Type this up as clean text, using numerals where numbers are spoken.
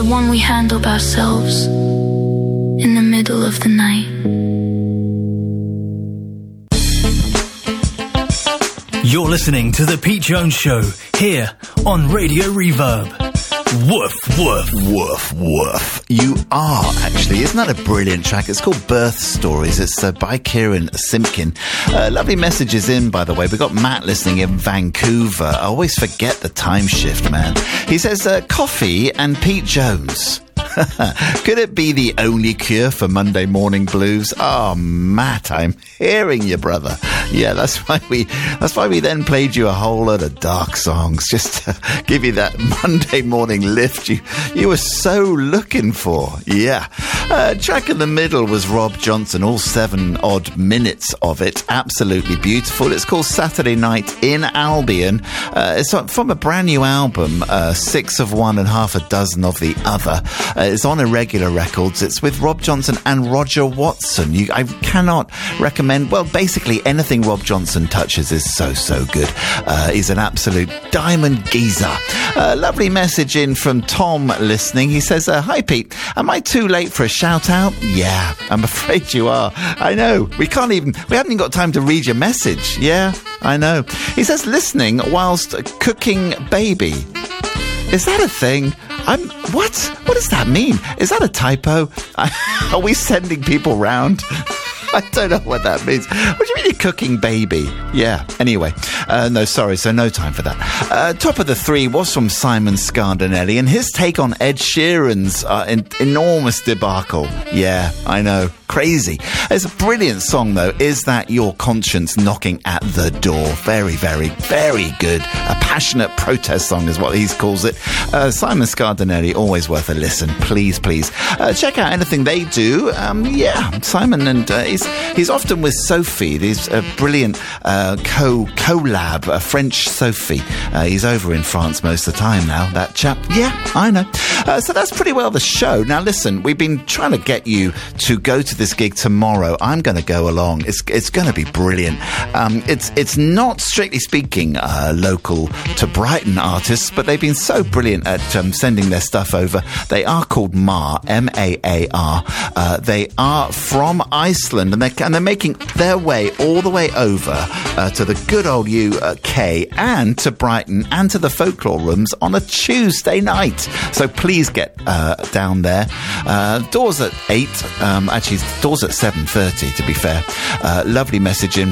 one we handled ourselves in the middle of the night. You're listening to The Pete Jones Show, here on Radio Reverb. Woof, woof. Woof, woof. You are, actually. Isn't that a brilliant track? It's called Birth Stories. It's by Kieran Simpkin. Lovely messages in, by the way. We've got Matt listening in Vancouver. I always forget the time shift, man. He says, coffee and Pete Jones. Could it be the only cure for Monday morning blues? Oh, Matt, I'm hearing you, brother. Yeah, that's why we then played you a whole lot of dark songs, just to give you that Monday morning lift you were so looking for. Yeah. Track in the middle was Rob Johnson, all 7 odd minutes of it. Absolutely beautiful. It's called Saturday Night in Albion. It's from a brand new album, 6 of one and half a dozen of the other. It's on Irregular Records. It's with Rob Johnson and Roger Watson. I cannot recommend, well, basically anything Rob Johnson touches is so good. He's an absolute diamond geezer. Lovely message in from Tom listening. He says, hi Pete, am I too late for a shout out? Yeah, I'm afraid you are. I know. We haven't even got time to read your message. Yeah, I know. He says, listening whilst cooking baby. Is that a thing? What does that mean? Is that a typo? Are we sending people round? I don't know what that means. What do you mean you're cooking baby? Yeah, anyway. No, sorry, so no time for that. Top of the 3 was from Simon Scardanelli and his take on Ed Sheeran's enormous debacle. Yeah, I know. Crazy. It's a brilliant song, though. Is That Your Conscience Knocking at the Door? Very, very, very good. A passionate protest song is what he calls it. Simon Scardanelli, always worth a listen. Please, please. Check out anything they do. Yeah, Simon, and he's often with Sophie. He's a brilliant collab, a French Sophie. He's over in France most of the time now, that chap. Yeah, I know. So that's pretty well the show. Now, listen, we've been trying to get you to go to this gig tomorrow. I'm going to go along. It's going to be brilliant. It's not, strictly speaking, local to Brighton artists, but they've been so brilliant at sending their stuff over. They are called Mar, M-A-A-R. They are from Iceland, and they're making their way all the way over to the good old UK and to Brighton and to the Folklore Rooms on a Tuesday night. So please get down there. Doors at 8. Actually, doors at 7:30, to be fair. Lovely message in